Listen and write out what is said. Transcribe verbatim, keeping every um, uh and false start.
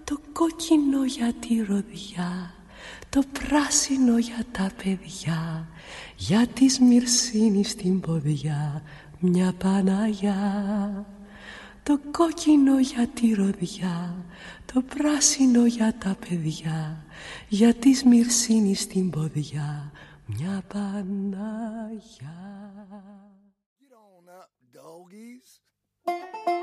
Το κόκκινο για τη ροδιά, το πράσινο για τα παιδιά, για τη Σμυρσίνη στην ποδιά μια Παναγιά. Το κόκκινο για τη ροδιά, το πράσινο για τα παιδιά, για τη Σμυρσίνη στην ποδιά μια Παναγιά. Get on up, doggies.